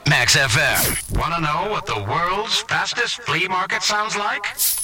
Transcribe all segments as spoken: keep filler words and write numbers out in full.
Max F M. Want to know what the world's fastest flea market sounds like?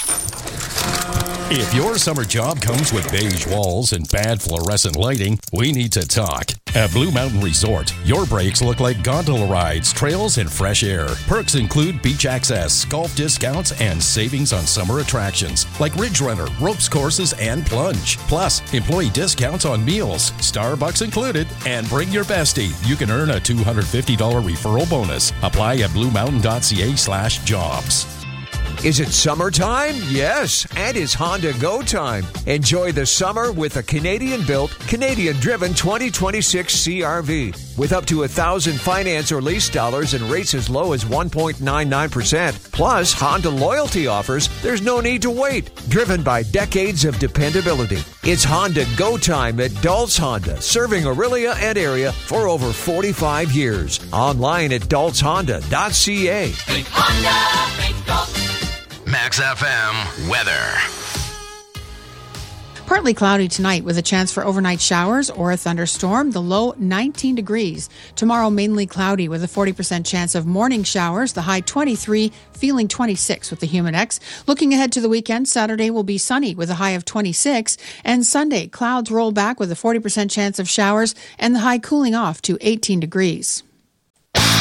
If your summer job comes with beige walls and bad fluorescent lighting, we need to talk. At Blue Mountain Resort, your breaks look like gondola rides, trails, and fresh air. Perks include beach access, golf discounts, and savings on summer attractions like Ridge Runner, ropes courses, and plunge. Plus, employee discounts on meals, Starbucks included, and bring your bestie. You can earn a two hundred fifty dollars referral bonus. Apply at bluemountain.ca slash jobs. Is it summertime? Yes, and it's Honda Go time. Enjoy the summer with a Canadian-built, Canadian-driven twenty twenty-six C R V. With up to one thousand finance or lease dollars and rates as low as one point nine nine percent. Plus, Honda loyalty offers, there's no need to wait. Driven by decades of dependability. It's Honda Go time at Daltz Honda, serving Orillia and area for over forty-five years. Online at daltz honda dot c a. Think Honda, think Daltz. Max F M weather. Partly cloudy tonight with a chance for overnight showers or a thunderstorm. The low nineteen degrees. Tomorrow mainly cloudy with a forty percent chance of morning showers. The high twenty-three, feeling twenty-six with the Humidex. Looking ahead to the weekend, Saturday will be sunny with a high of twenty-six. And Sunday, clouds roll back with a forty percent chance of showers and the high cooling off to eighteen degrees.